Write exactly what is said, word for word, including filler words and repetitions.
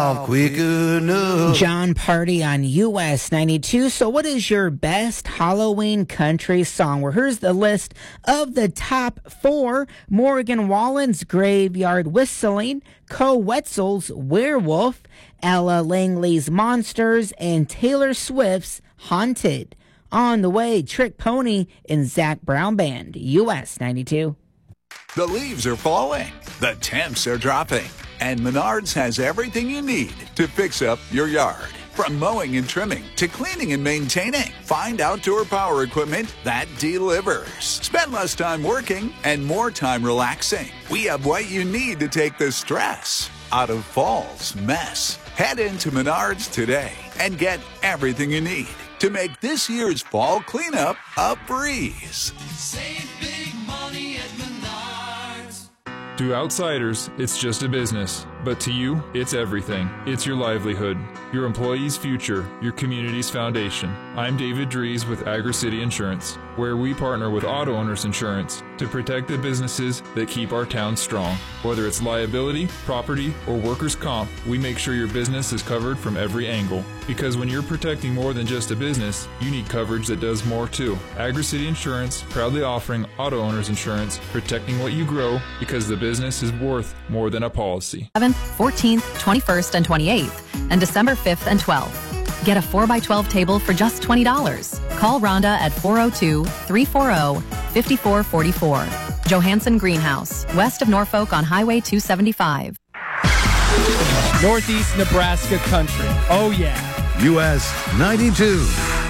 quick enough. John Party on U S ninety-two. So what is your best Halloween country song? Well, here's the list of the top four. Morgan Wallen's Graveyard Whistling, Co Wetzel's Werewolf, Ella Langley's Monsters, and Taylor Swift's Haunted. On the way, Trick Pony and Zach Brown Band, U S ninety-two. The leaves are falling. The temps are dropping. And Menards has everything you need to fix up your yard. From mowing and trimming to cleaning and maintaining, find outdoor power equipment that delivers. Spend less time working and more time relaxing. We have what you need to take the stress out of fall's mess. Head into Menards today and get everything you need to make this year's fall cleanup a breeze. Save big money at Menards. To outsiders, it's just a business, but to you, it's everything. It's your livelihood, your employees' future, your community's foundation. I'm David Dries with Agri-City Insurance, where we partner with Auto Owners Insurance to protect the businesses that keep our town strong. Whether it's liability, property, or workers' comp, we make sure your business is covered from every angle. Because when you're protecting more than just a business, you need coverage that does more too. Agri-City Insurance, proudly offering Auto Owners Insurance, protecting what you grow because the business is worth more than a policy. seventh, fourteenth, twenty-first, and twenty-eighth, and December fifth and twelfth. Get a four by twelve table for just twenty dollars. Call Rhonda at four oh two, three four oh, five four four four. Johansson Greenhouse, west of Norfolk on Highway two seventy-five. Northeast Nebraska country. Oh, yeah. U S ninety-two.